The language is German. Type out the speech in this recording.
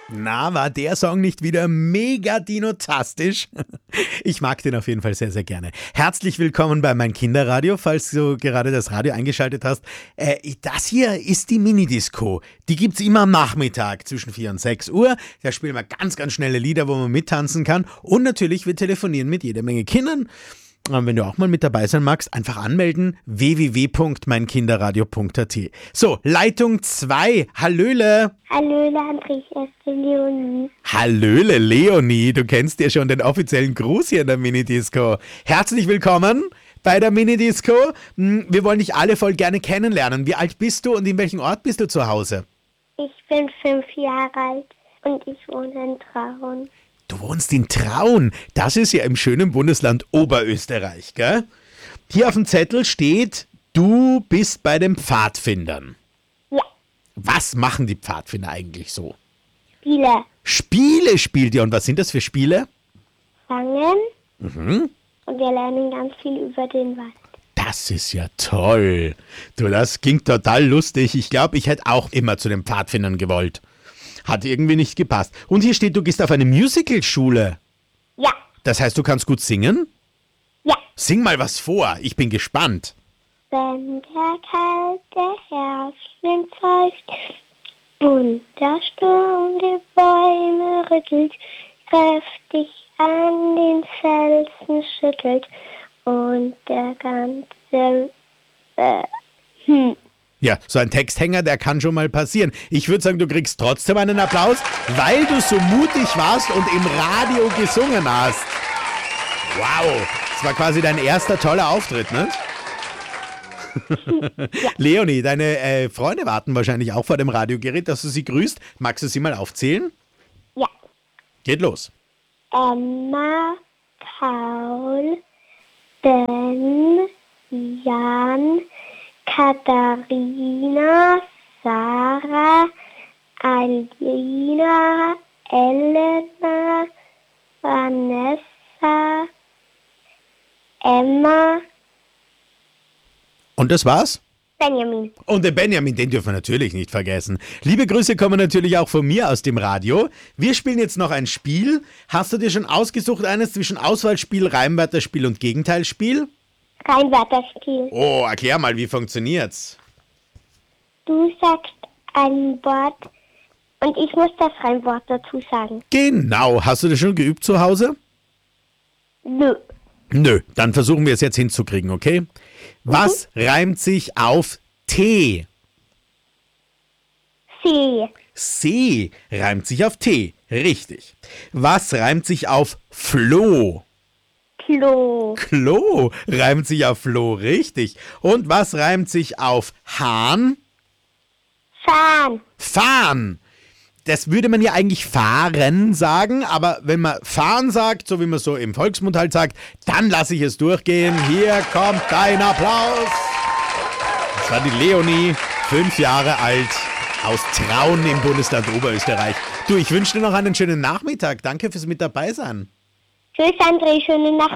Na, war der Song nicht wieder mega dinotastisch? Ich mag den auf jeden Fall sehr, sehr gerne. Herzlich willkommen bei Mein Kinderradio, falls du gerade das Radio eingeschaltet hast. Das hier ist die Mini-Disco. Die gibt's immer am Nachmittag zwischen 4 und 6 Uhr. Da spielen wir ganz, ganz schnelle Lieder, wo man mittanzen kann. Und natürlich, wir telefonieren mit jeder Menge Kindern. Und wenn du auch mal mit dabei sein magst, einfach anmelden, www.meinkinderradio.at. So, Leitung 2, Hallöle. Hallöle, André, es ist Leonie. Hallöle, Leonie, du kennst ja schon den offiziellen Gruß hier in der Minidisco. Herzlich willkommen bei der Minidisco. Wir wollen dich alle voll gerne kennenlernen. Wie alt bist du und in welchem Ort bist du zu Hause? Ich bin 5 Jahre alt und ich wohne in Traun. Du wohnst in Traun. Das ist ja im schönen Bundesland Oberösterreich, gell? Hier auf dem Zettel steht, du bist bei den Pfadfindern. Ja, Was machen die Pfadfinder eigentlich so? Spiele. Spiele spielt ihr. Und was sind das für Spiele? Fangen Mhm. und wir lernen ganz viel über den Wald. Das ist ja toll. Du, das klingt total lustig. Ich glaube, ich hätte auch immer zu den Pfadfindern gewollt. Hat irgendwie nicht gepasst. Und hier steht, du gehst auf eine Musicalschule. Ja, Das heißt, du kannst gut singen? ja. Sing mal was vor. Ich bin gespannt. Wenn der kalte Herbstwind pfeift und der Sturm die Bäume rüttelt, kräftig an den Felsen schüttelt und der ganze Ja, so ein Texthänger, der kann schon mal passieren. Ich würde sagen, du kriegst trotzdem einen Applaus, weil du so mutig warst und im Radio gesungen hast. Wow, das war quasi dein erster toller Auftritt, ne? Leonie, deine Freunde warten wahrscheinlich auch vor dem Radiogerät, dass du sie grüßt. Magst du sie mal aufzählen? Ja. Geht los. Emma, Paul, Ben, Jan, Katharina, Sarah, Alina, Elena, Vanessa, Emma, Und das war's? Benjamin. Und den Benjamin, den dürfen wir natürlich nicht vergessen. Liebe Grüße kommen natürlich auch von mir aus dem Radio. Wir spielen jetzt noch ein Spiel. Hast du dir schon ausgesucht, eines zwischen Auswahlspiel, Reimwörterspiel und Gegenteilsspiel? Reimwörterspiel. Oh, erklär mal, wie funktioniert's? Du sagst ein Wort und ich muss das Reimwort dazu sagen. Genau. Hast du das schon geübt zu Hause? Nö. Nö, dann versuchen wir es jetzt hinzukriegen, okay? Was reimt sich auf T? See. See reimt sich auf T. Richtig. Was reimt sich auf Floh? Klo. Klo reimt sich auf Floh. Richtig. Und was reimt sich auf Hahn? Fahn. Fahren. Das würde man ja eigentlich fahren sagen, aber wenn man fahren sagt, so wie man so im Volksmund halt sagt, dann lasse ich es durchgehen. Hier kommt dein Applaus. Das war die Leonie, 5 Jahre alt, aus Traun im Bundesland Oberösterreich. Du, ich wünsche dir noch einen schönen Nachmittag. Danke fürs mit dabei sein. Tschüss, André. Schöne Nacht.